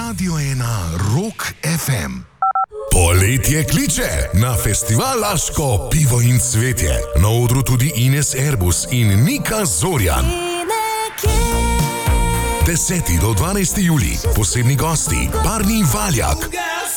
Radio 1 Rock FM. Poletje kliče na festival Laško pivo in cvetje. Na odru tudi Ines Erbus in Nika Zorjan. 10. do 12. julij, posebni gosti, Barni Valjak.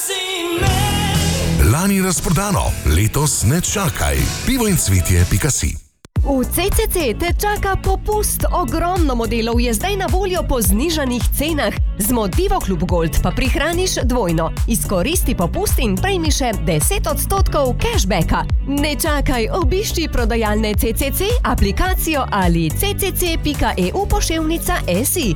Lani razprodano, letos ne čakaj. pivoincvetje.si. V CCC te čaka popust, ogromno modelov je zdaj na voljo po znižanih cenah. Z Motivo Klub Gold pa prihraniš dvojno. Izkoristi popust in prejmi še 10% cashbacka. Ne čakaj, obišči prodajalne CCC, aplikacijo ali ccc.eu/si.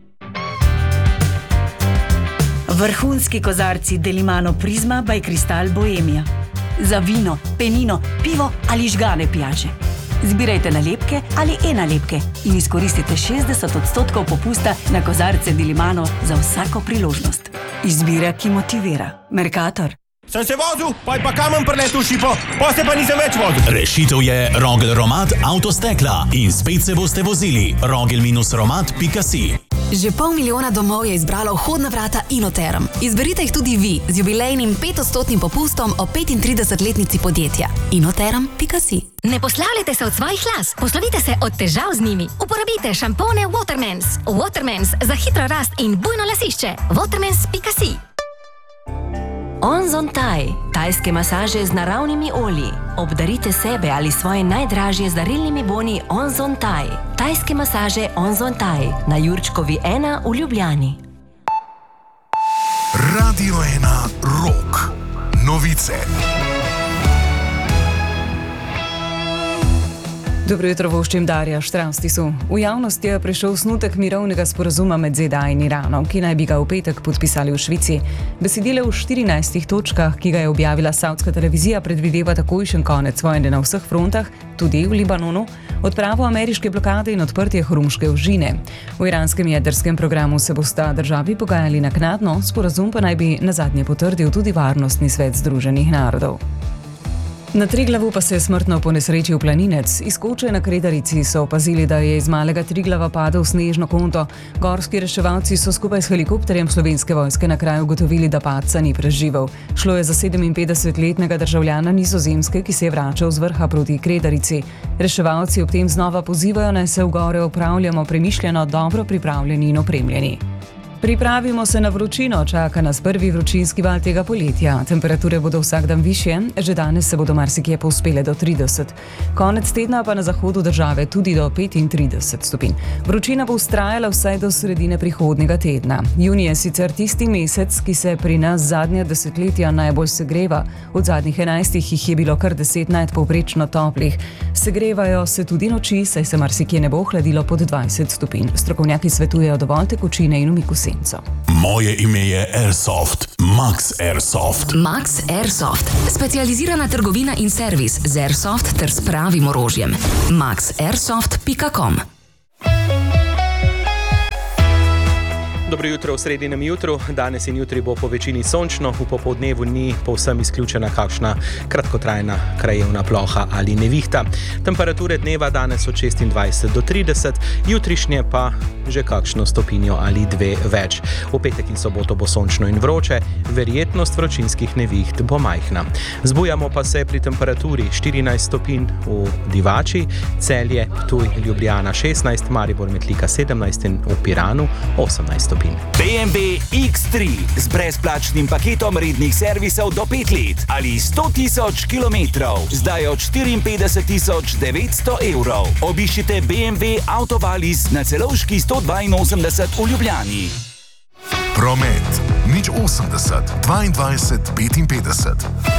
Vrhunski kozarci Delimano Prisma by Cristal Bohemia. Za vino, penino, pivo ali žgane pijače. Zbirajte nalepke ali e-nalepke in izkoristite 60% popusta na kozarce Delimano za vsako priložnost. Izbira, ki motivira. Mercator. Sem se vozil, pa kamen preletel šipo, poste pa nisem več vozil. Rešitev je Rogel Romat Avtostekla in spet se boste vozili. Rogel-romat.si. Že 500 000 domov je izbralo vhodna vrata Inoterm. Izberite jih tudi vi z jubilejnim 5% popustom o 35-letnici podjetja. Inoterm.si. Ne poslavljajte se od svojih las, poslovite se od težav z njimi. Uporabite šampone Watermans. Watermans za hitro rast in bujno lasišče. Watermans.si. Onzon Thai. Tajske masaže z naravnimi olji. Obdarite sebe ali svoje najdražje z darilnimi boni Onzon Thai. Tajske masaže Onzon Thai na Jurčkovi 1 v Ljubljani. Radio 1 Rock. Novice. Dobro jutro, voščim Darja Štranstisu. V javnosti je prišel snutek mirovnega sporazuma med ZDA in Iranom, ki naj bi ga v petek podpisali v Švici. Besedilo v 14 točkah, ki ga je objavila savdska televizija, predvideva takojšen konec vojne na vseh frontah, tudi v Libanonu, odpravo ameriške blokade in odprtje Hormuške ožine. V iranskem jedrskem programu se bosta državi pogajali naknadno, sporazum pa naj bi nazadnje potrdil tudi Varnostni svet Združenih narodov. Na Triglavu pa se je smrtno ponesrečil planinec. Iz koče na Kredarici so opazili, da je iz malega Triglava padel snežno konto. Gorski reševalci so skupaj s helikopterjem Slovenske vojske na kraju ugotovili, da padca ni preživel. Šlo je za 57-letnega državljana Nizozemske, ki se je vračal z vrha proti Kredarici. Reševalci ob tem znova pozivajo, naj se v gore opravljamo premišljeno, dobro pripravljeni in opremljeni. Pripravimo se na vročino, čaka nas prvi vročinski val tega poletja. Temperature bodo vsak dan višje, že danes se bodo marsikje povzpele do 30. Konec tedna pa na zahodu države tudi do 35 stopinj. Vročina bo vztrajala vsaj do sredine prihodnjega tedna. Junij je sicer tisti mesec, ki se pri nas zadnja desetletja najbolj segreva. Od zadnjih 11 jih je bilo kar 10 nadpovprečno toplih. Segrevajo se tudi noči, saj se marsikje ne bo hladilo pod 20 stopinj. Strokovnjaki svetujejo dovolj tekočine in umik v senco. Moje ime je Airsoft. Max Airsoft. Max Airsoft. Specializirana trgovina in servis z Airsoft ter s pravim orožjem. maxairsoft.com. Dobro jutro v sredinem jutru. Danes in jutri bo po večini sončno, v popoldnevu ni povsem izključena kakšna kratkotrajna krajevna ploha ali nevihta. Temperature dneva danes od 26 do 30, jutrišnje pa že kakšno stopinjo ali dve več. V petek in soboto bo sončno in vroče, verjetnost vročinskih neviht bo majhna. Zbujamo pa se pri temperaturi 14 stopinj v Divači, Celje, Ptuj, Ljubljana 16, Maribor, Metlika 17 in v Piranu 18 stopinj. BMW X3 z brezplačnim paketom rednih servisov do 5 let ali 100 000 kilometrov, zdaj od 54 900 evrov. Obiščite BMW Autovalis na Celovški 182 v Ljubljani. Promet 080 22 55.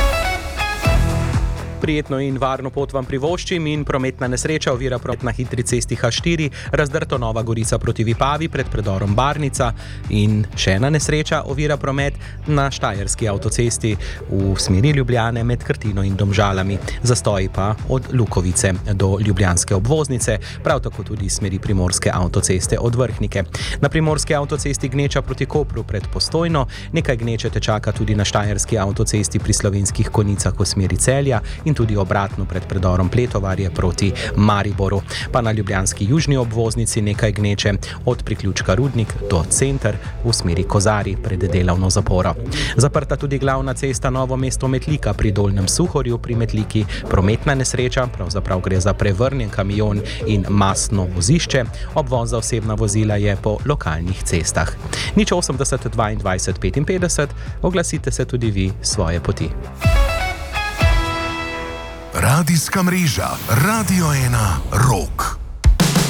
Prijetno in varno pot vam privoščim in prometna nesreča ovira promet na hitri cesti H4, razdrto Nova Gorica proti Vipavi pred predorom Barnica in še ena nesreča ovira promet na Štajerski avtocesti v smeri Ljubljane med Krtino in Domžalami. Zastoji pa od Lukovice do Ljubljanske obvoznice, prav tako tudi smeri Primorske avtoceste od Vrhnike. Na Primorski avtocesti gneča proti Kopru pred Postojno, nekaj gneče te čaka tudi na Štajerski avtocesti pri Slovenskih Konjicah v smeri Celja in tudi obratno pred predorom Pletovarje proti Mariboru. Pa na ljubljanski južni obvoznici nekaj gneče od priključka Rudnik do Center v smeri Kozarij pred delovno zaporo. Zaprta tudi glavna cesta Novo mesto Metlika pri Dolnjem Suhorju pri Metliki. Prometna nesreča, pravzaprav gre za prevrnjen kamion in mastno vozišče. Obvoz za osebna vozila je po lokalnih cestah. 080 22 55, oglasite se tudi vi svoje poti. Radijska mreža Radio 1 Rock.